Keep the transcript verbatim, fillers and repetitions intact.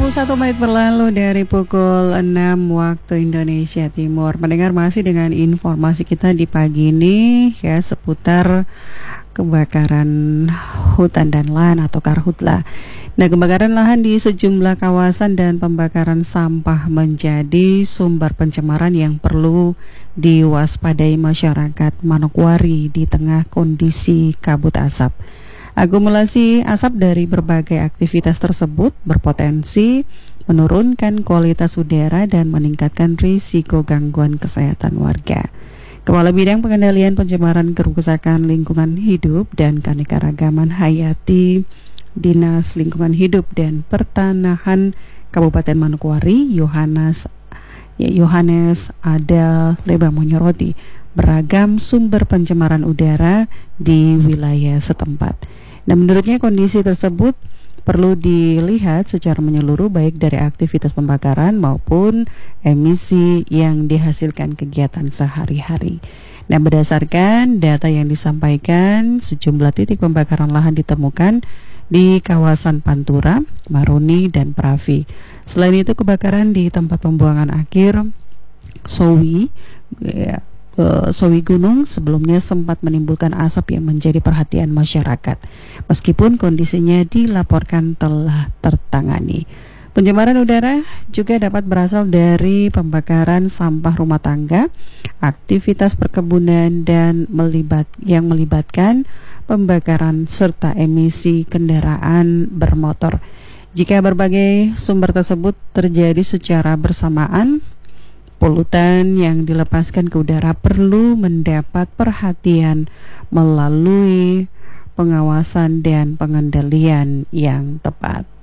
puluh satu menit berlalu dari pukul enam waktu Indonesia Timur. Mendengar masih dengan informasi kita di pagi ini ya seputar kebakaran hutan dan lahan atau karhutla. Nah, kebakaran lahan di sejumlah kawasan dan pembakaran sampah menjadi sumber pencemaran yang perlu diwaspadai masyarakat Manokwari di tengah kondisi kabut asap. Akumulasi asap dari berbagai aktivitas tersebut berpotensi menurunkan kualitas udara dan meningkatkan risiko gangguan kesehatan warga. Kepala Bidang Pengendalian Pencemaran Kerusakan Lingkungan Hidup dan Keanekaragaman Hayati Dinas Lingkungan Hidup dan Pertanahan Kabupaten Manokwari, Yohanes Yohanes Ada Leba menyoroti beragam sumber pencemaran udara di wilayah setempat. Nah, menurutnya kondisi tersebut perlu dilihat secara menyeluruh baik dari aktivitas pembakaran maupun emisi yang dihasilkan kegiatan sehari-hari. Nah, berdasarkan data yang disampaikan, sejumlah titik pembakaran lahan ditemukan di kawasan Pantura, Maruni, dan Pravi. Selain itu, kebakaran di tempat pembuangan akhir Sowi, ya, Sowi Gunung sebelumnya sempat menimbulkan asap yang menjadi perhatian masyarakat. Meskipun kondisinya dilaporkan telah tertangani. Pencemaran udara juga dapat berasal dari pembakaran sampah rumah tangga, aktivitas perkebunan dan melibat yang melibatkan pembakaran serta emisi kendaraan bermotor. Jika berbagai sumber tersebut terjadi secara bersamaan, polutan yang dilepaskan ke udara perlu mendapat perhatian melalui pengawasan dan pengendalian yang tepat.